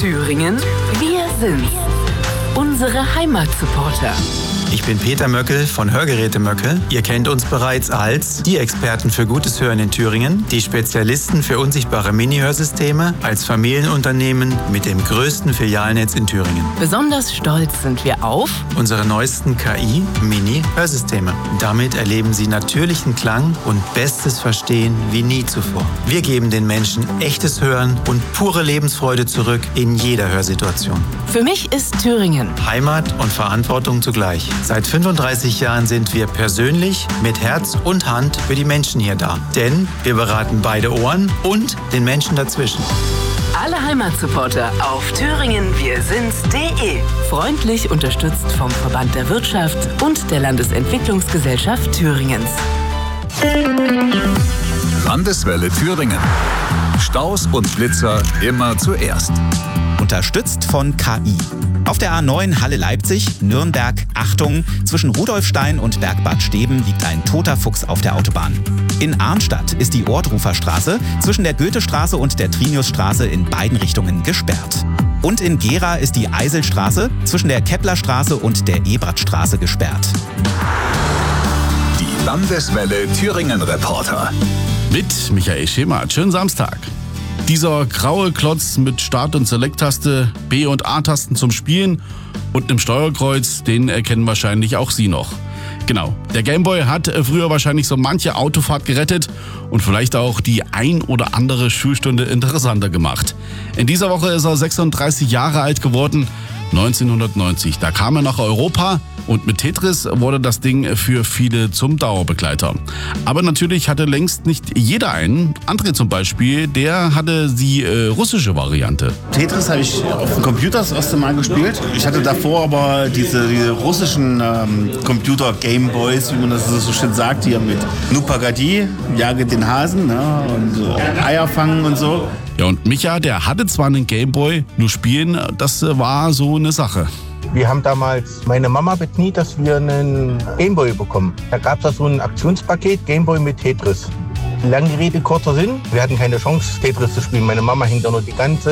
Thüringen, wir sind's. Unsere Heimatsupporter. Ich bin Peter Möckel von Hörgeräte Möckel. Ihr kennt uns bereits als die Experten für gutes Hören in Thüringen, die Spezialisten für unsichtbare Mini-Hörsysteme, als Familienunternehmen mit dem größten Filialnetz in Thüringen. Besonders stolz sind wir auf unsere neuesten KI-Mini-Hörsysteme. Damit erleben Sie natürlichen Klang und bestes Verstehen wie nie zuvor. Wir geben den Menschen echtes Hören und pure Lebensfreude zurück in jeder Hörsituation. Für mich ist Thüringen Heimat und Verantwortung zugleich. Seit 35 Jahren sind wir persönlich mit Herz und Hand für die Menschen hier da. Denn wir beraten beide Ohren und den Menschen dazwischen. Alle Heimatsupporter auf thüringenwirsinds.de. Freundlich unterstützt vom Verband der Wirtschaft und der Landesentwicklungsgesellschaft Thüringens. Landeswelle Thüringen. Staus und Blitzer immer zuerst. Unterstützt von KI. Auf der A9 Halle-Leipzig, Nürnberg, Achtung, zwischen Rudolfstein und Bergbad Steben liegt ein toter Fuchs auf der Autobahn. In Arnstadt ist die Ohrdruferstraße zwischen der Goethestraße und der Triniusstraße in beiden Richtungen gesperrt. Und in Gera ist die Eiselstraße zwischen der Keplerstraße und der Ebertstraße gesperrt. Die Landeswelle Thüringen-Reporter. Mit Michael Schemert. Schönen Samstag. Dieser graue Klotz mit Start- und Select-Taste, B- und A-Tasten zum Spielen und einem Steuerkreuz, den erkennen wahrscheinlich auch Sie noch. Genau, der Gameboy hat früher wahrscheinlich so manche Autofahrt gerettet und vielleicht auch die ein oder andere Schulstunde interessanter gemacht. In dieser Woche ist er 36 Jahre alt geworden, 1990. Da kam er nach Europa und mit Tetris wurde das Ding für viele zum Dauerbegleiter. Aber natürlich hatte längst nicht jeder einen. André zum Beispiel, der hatte die russische Variante. Tetris habe ich auf dem Computer das erste Mal gespielt. Ich hatte davor aber diese russischen Computer Gameboys, wie man das so schön sagt, hier mit Nupagadi, Jage den Hasen, ne, und Eier fangen und so. Ja, und Micha, der hatte zwar einen Gameboy, nur spielen, das war so eine Sache. Wir haben damals meine Mama bekniet, dass wir einen Gameboy bekommen. Da gab es so ein Aktionspaket, Gameboy mit Tetris. Lange Rede, kurzer Sinn. Wir hatten keine Chance, Tetris zu spielen. Meine Mama hing da nur die ganze